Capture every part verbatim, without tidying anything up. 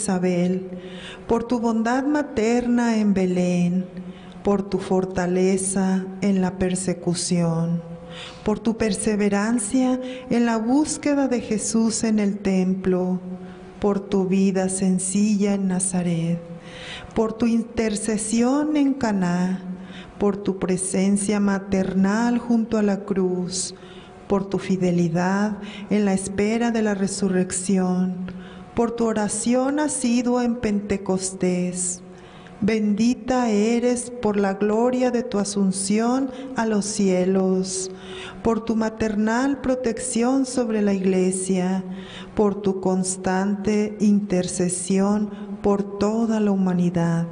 Isabel, por tu bondad materna en Belén, por tu fortaleza en la persecución, por tu perseverancia en la búsqueda de Jesús en el templo, por tu vida sencilla en Nazaret, por tu intercesión en Caná, por tu presencia maternal junto a la cruz, por tu fidelidad en la espera de la resurrección, por tu oración asidua en Pentecostés. Bendita eres por la gloria de tu asunción a los cielos, por tu maternal protección sobre la Iglesia, por tu constante intercesión por toda la humanidad.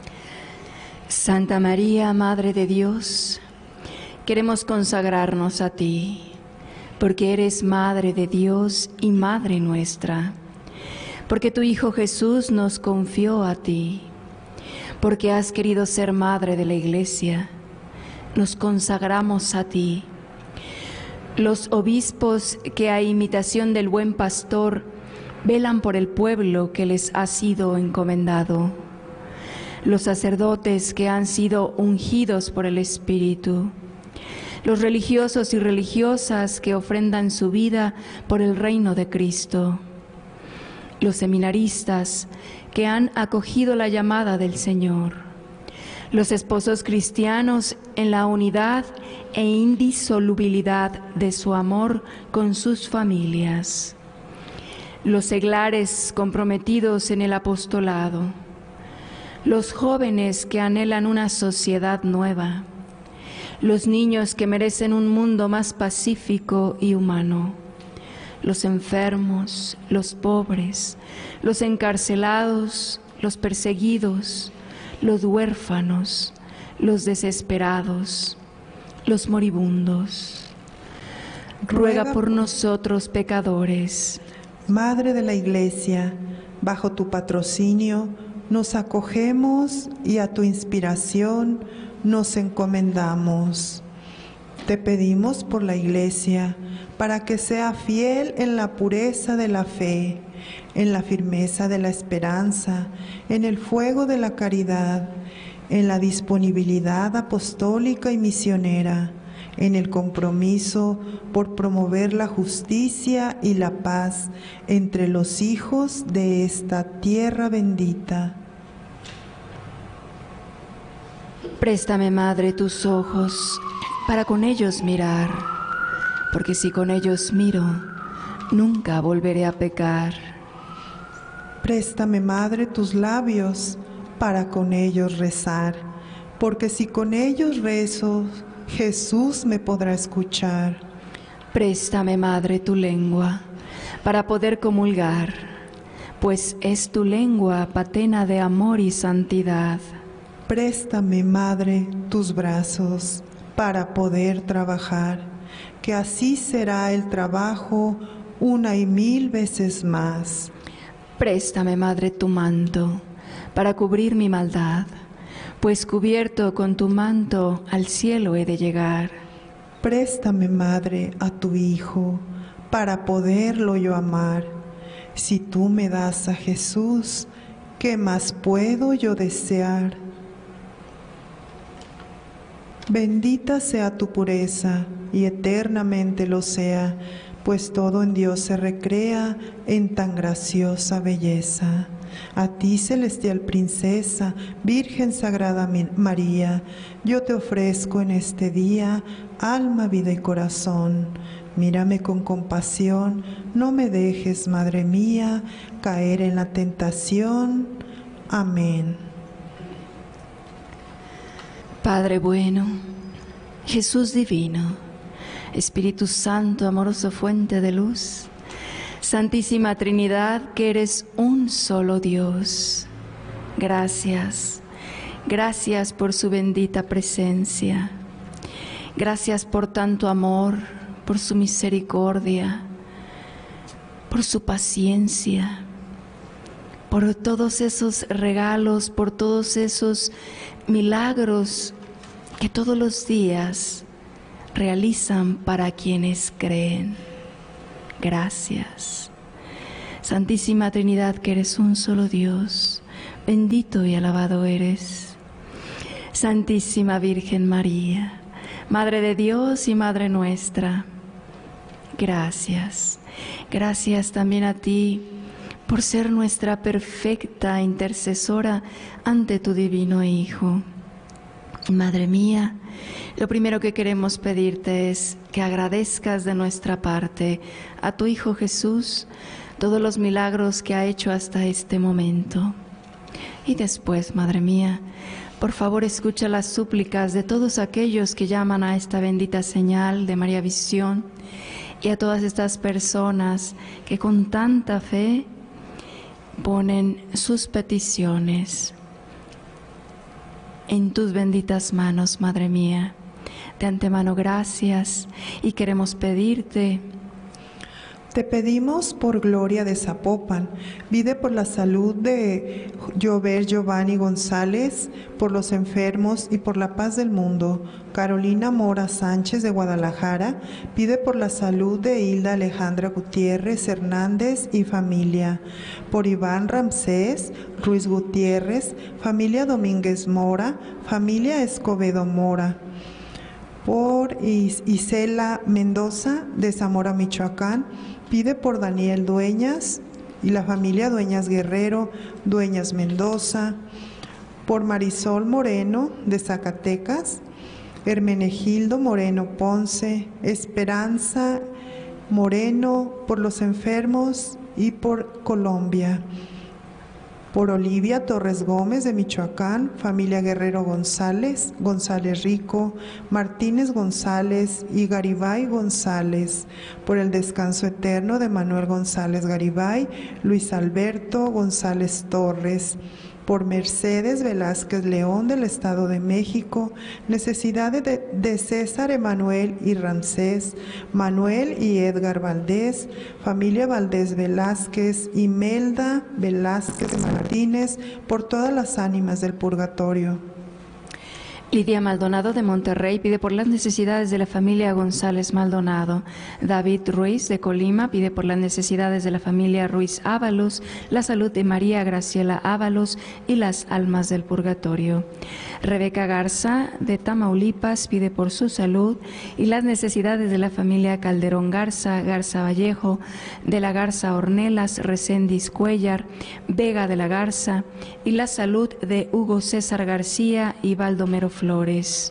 Santa María, Madre de Dios, queremos consagrarnos a ti, porque eres Madre de Dios y Madre nuestra, porque tu Hijo Jesús nos confió a ti, porque has querido ser Madre de la Iglesia, nos consagramos a ti. Los obispos que a imitación del buen pastor velan por el pueblo que les ha sido encomendado, los sacerdotes que han sido ungidos por el Espíritu, los religiosos y religiosas que ofrendan su vida por el reino de Cristo, los seminaristas que han acogido la llamada del Señor, los esposos cristianos en la unidad e indisolubilidad de su amor con sus familias, los seglares comprometidos en el apostolado, los jóvenes que anhelan una sociedad nueva, los niños que merecen un mundo más pacífico y humano, los enfermos, los pobres, los encarcelados, los perseguidos, los huérfanos, los desesperados, los moribundos. Ruega por nosotros pecadores. Madre de la Iglesia, bajo tu patrocinio nos acogemos y a tu inspiración nos encomendamos. Te pedimos por la Iglesia, para que sea fiel en la pureza de la fe, en la firmeza de la esperanza, en el fuego de la caridad, en la disponibilidad apostólica y misionera, en el compromiso por promover la justicia y la paz entre los hijos de esta tierra bendita. Préstame, Madre, tus ojos para con ellos mirar, porque si con ellos miro, nunca volveré a pecar. Préstame, Madre, tus labios para con ellos rezar, porque si con ellos rezo, Jesús me podrá escuchar. Préstame, Madre, tu lengua para poder comulgar, pues es tu lengua patena de amor y santidad. Préstame, Madre, tus brazos para poder trabajar, que así será el trabajo una y mil veces más. Préstame, Madre, tu manto para cubrir mi maldad, pues cubierto con tu manto al cielo he de llegar. Préstame, Madre, a tu Hijo para poderlo yo amar. Si tú me das a Jesús, ¿qué más puedo yo desear? Bendita sea tu pureza y eternamente lo sea, pues todo en Dios se recrea en tan graciosa belleza. A ti, celestial princesa, Virgen Sagrada María, yo te ofrezco en este día alma, vida y corazón. Mírame con compasión, no me dejes, Madre mía, caer en la tentación. Amén. Padre bueno, Jesús divino, Espíritu Santo, amoroso fuente de luz, Santísima Trinidad, que eres un solo Dios. Gracias, gracias por su bendita presencia. Gracias por tanto amor, por su misericordia, por su paciencia, por todos esos regalos, por todos esos milagros que todos los días realizan para quienes creen. Gracias. Santísima Trinidad, que eres un solo Dios, bendito y alabado eres. Santísima Virgen María, Madre de Dios y Madre nuestra, gracias. Gracias también a ti por ser nuestra perfecta intercesora ante tu divino Hijo. Madre mía, lo primero que queremos pedirte es que agradezcas de nuestra parte a tu Hijo Jesús todos los milagros que ha hecho hasta este momento. Y después, Madre mía, por favor escucha las súplicas de todos aquellos que llaman a esta bendita señal de María Visión y a todas estas personas que con tanta fe ponen sus peticiones en tus benditas manos, Madre mía. De antemano, gracias, y queremos pedirte. Te pedimos por Gloria de Zapopan, pide por la salud de Llover Giovanni González, por los enfermos y por la paz del mundo. Carolina Mora Sánchez de Guadalajara, pide por la salud de Hilda Alejandra Gutiérrez Hernández y familia. Por Iván Ramsés Ruiz Gutiérrez, familia Domínguez Mora, familia Escobedo Mora. Por Is- Isela Mendoza de Zamora, Michoacán, pide por Daniel Dueñas y la familia Dueñas Guerrero, Dueñas Mendoza. Por Marisol Moreno de Zacatecas, Hermenegildo Moreno Ponce, Esperanza Moreno, por los enfermos y por Colombia. Por Olivia Torres Gómez de Michoacán, familia Guerrero González, González Rico, Martínez González y Garibay González. Por el descanso eterno de Manuel González Garibay, Luis Alberto González Torres. Por Mercedes Velázquez León del Estado de México, necesidades de, de César Emanuel y Ramsés, Manuel y Edgar Valdés, familia Valdés Velázquez, Imelda Velázquez Martínez, por todas las ánimas del purgatorio. Lidia Maldonado de Monterrey pide por las necesidades de la familia González Maldonado. David Ruiz de Colima pide por las necesidades de la familia Ruiz Ábalos, la salud de María Graciela Ábalos y las almas del purgatorio. Rebeca Garza de Tamaulipas pide por su salud y las necesidades de la familia Calderón Garza, Garza Vallejo, de la Garza Ornelas, Reséndiz Cuellar, Vega de la Garza y la salud de Hugo César García y Baldomero Flores.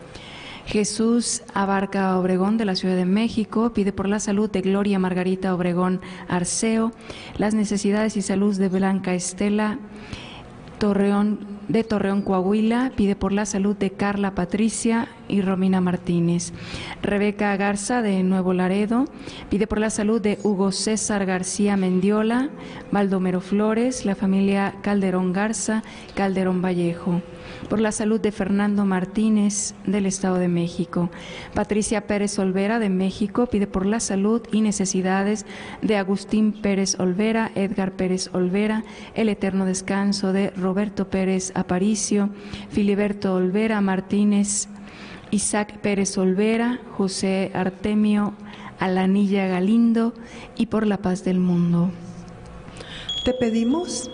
Jesús Abarca Obregón de la Ciudad de México pide por la salud de Gloria Margarita Obregón Arceo, las necesidades y salud de Blanca Estela Torreón de Torreón, Coahuila, pide por la salud de Carla Patricia y Romina Martínez. Rebeca Garza de Nuevo Laredo pide por la salud de Hugo César García Mendiola, Baldomero Flores, la familia Calderón Garza, Calderón Vallejo. Por la salud de Fernando Martínez del Estado de México. Patricia Pérez Olvera de México pide por la salud y necesidades de Agustín Pérez Olvera, Edgar Pérez Olvera, el eterno descanso de Roberto Pérez Aparicio, Filiberto Olvera Martínez, Isaac Pérez Olvera, José Artemio Alanilla Galindo y por la paz del mundo. Te pedimos,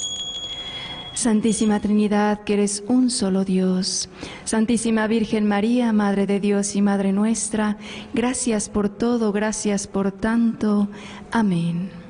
Santísima Trinidad, que eres un solo Dios. Santísima Virgen María, Madre de Dios y Madre nuestra, gracias por todo, gracias por tanto. Amén.